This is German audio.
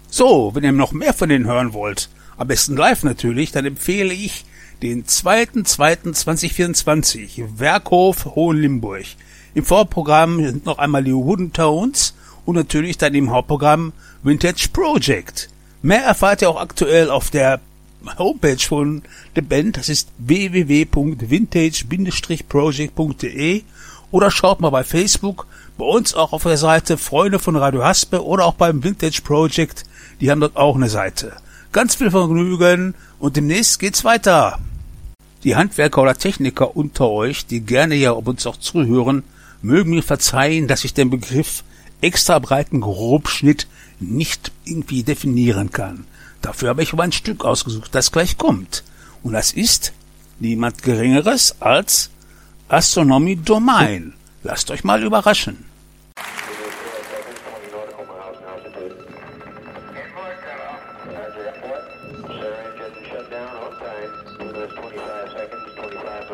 So, wenn ihr noch mehr von denen hören wollt, am besten live natürlich, dann empfehle ich den 2.2.2024, Werkhof Hohenlimburg. Im Vorprogramm sind noch einmal die Wooden Tones und natürlich dann im Hauptprogramm Vintage Project. Mehr erfahrt ihr auch aktuell auf der Homepage von der Band, das ist www.vintage-project.de, oder schaut mal bei Facebook, bei uns auch auf der Seite Freunde von Radio Haspe oder auch beim Vintage Project, die haben dort auch eine Seite. Ganz viel Vergnügen und demnächst geht's weiter. Die Handwerker oder Techniker unter euch, die gerne ja ob uns auch zuhören, mögen mir verzeihen, dass ich den Begriff extra breiten Grobschnitt nicht irgendwie definieren kann. Dafür habe ich aber ein Stück ausgesucht, das gleich kommt. Und das ist niemand Geringeres als Astronomy Domain. Lasst euch mal überraschen. Shut down on time. 25 seconds.